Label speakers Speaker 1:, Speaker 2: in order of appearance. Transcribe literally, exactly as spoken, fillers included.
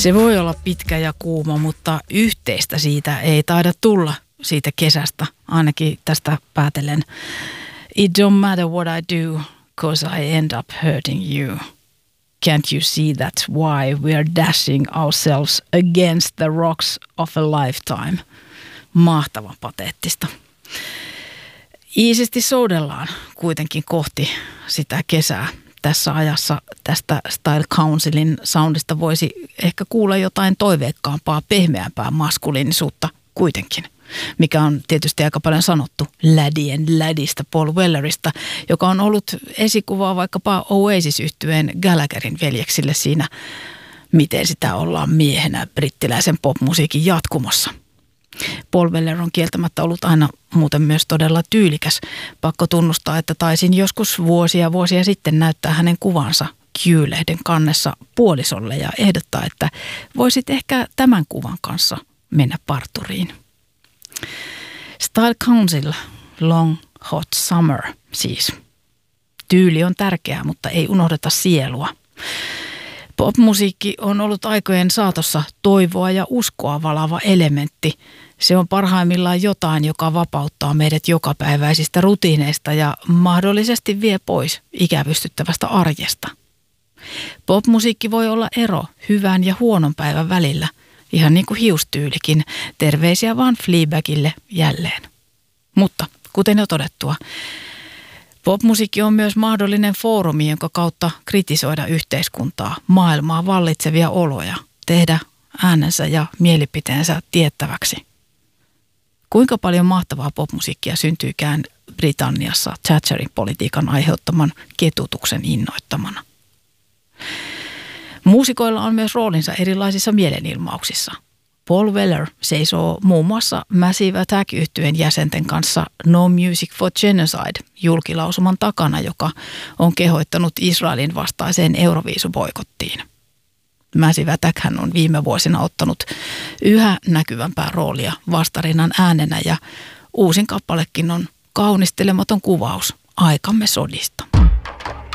Speaker 1: Se voi olla pitkä ja kuuma, mutta yhteistä siitä ei taida tulla siitä kesästä, ainakin tästä päätellen. It don't matter what I do, cause I end up hurting you. Can't you see that's why we are dashing ourselves against the rocks of a lifetime? Mahtavan pateettista. Iisisti soudellaan kuitenkin kohti sitä kesää. Tässä ajassa tästä Style Councilin soundista voisi ehkä kuulla jotain toiveikkaampaa, pehmeämpää maskuliinisuutta kuitenkin, mikä on tietysti aika paljon sanottu lädien lädistä Paul Wellerista, joka on ollut esikuvaa vaikkapa Oasis-yhtyeen Gallagherin veljeksille siinä, miten sitä ollaan miehenä brittiläisen popmusiikin jatkumossa. Paul Weller on kieltämättä ollut aina muuten myös todella tyylikäs. Pakko tunnustaa, että taisin joskus vuosia vuosia sitten näyttää hänen kuvansa Q-lehden kannessa puolisolle ja ehdottaa, että voisit ehkä tämän kuvan kanssa mennä parturiin. Style Council, Long Hot Summer siis. Tyyli on tärkeää, mutta ei unohdeta sielua. Popmusiikki on ollut aikojen saatossa toivoa ja uskoa valava elementti. Se on parhaimmillaan jotain, joka vapauttaa meidät jokapäiväisistä rutiineista ja mahdollisesti vie pois ikävystyttävästä arjesta. Popmusiikki voi olla ero hyvän ja huonon päivän välillä, ihan niin kuin hiustyylikin. Terveisiä vaan Fleabagille jälleen. Mutta kuten jo todettua, popmusiikki on myös mahdollinen foorumi, jonka kautta kritisoida yhteiskuntaa, maailmaa, vallitsevia oloja, tehdä äänensä ja mielipiteensä tiettäväksi. Kuinka paljon mahtavaa popmusiikkia syntyykään Britanniassa Thatcherin politiikan aiheuttaman ketutuksen innoittamana. Muusikoilla on myös roolinsa erilaisissa mielenilmauksissa. Paul Weller seisoo muun muassa Massive Attack-yhtyeen jäsenten kanssa No Music for Genocide -julkilausuman takana, joka on kehoittanut Israelin vastaiseen Euroviisuboikottiin. Massive Attackhän on viime vuosina ottanut yhä näkyvämpää roolia vastarinnan äänenä ja uusin kappalekin on kaunistelematon kuvaus aikamme sodista.